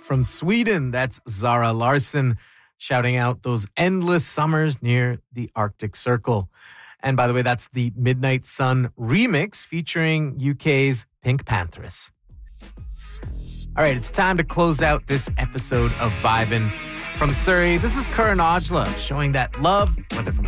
from Sweden. That's Zara Larsson shouting out those endless summers near the Arctic Circle. And by the way, that's the Midnight Sun remix featuring UK's Pink Panthers. All right, it's time to close out this episode of Vibin'. From Surrey, this is Karan Aujla showing that love, whether from